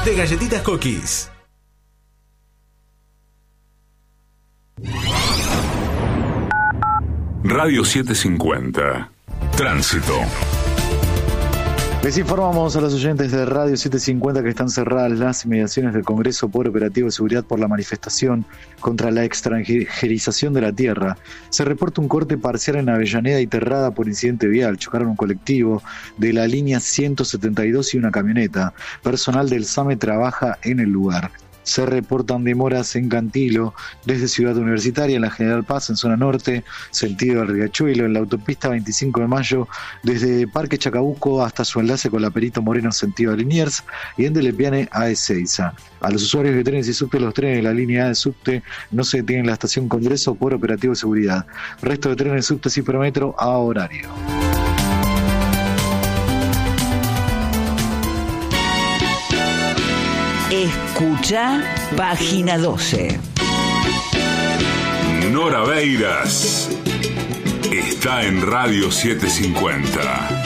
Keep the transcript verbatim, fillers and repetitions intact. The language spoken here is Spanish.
de Galletitas Cookies. Radio setecientos cincuenta. Tránsito. Les informamos a los oyentes de Radio setecientos cincuenta que están cerradas las inmediaciones del Congreso por operativo de seguridad por la manifestación contra la extranjerización de la tierra. Se reporta un corte parcial en Avellaneda y Terrada por incidente vial. Chocaron un colectivo de la línea ciento setenta y dos y una camioneta. Personal del SAME trabaja en el lugar. Se reportan demoras en Cantilo, desde Ciudad Universitaria, en la General Paz, en zona norte, sentido del Riachuelo, en la autopista veinticinco de mayo, desde Parque Chacabuco hasta su enlace con la Perito Moreno, sentido de Liniers, y en Delepiane a Ezeiza. A los usuarios de trenes y subte, los trenes de la línea A de subte no se detienen en la estación Congreso por operativo de seguridad. Resto de trenes, subtes y Prometro a horario. Escucha página doce. Nora Beiras está en Radio setecientos cincuenta.